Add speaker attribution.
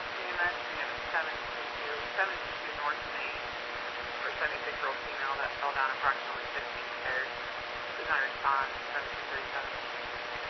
Speaker 1: CMS, we have a 722 North Main for a 76-year-old female that fell down approximately 15 stairs. She's on response, 7237.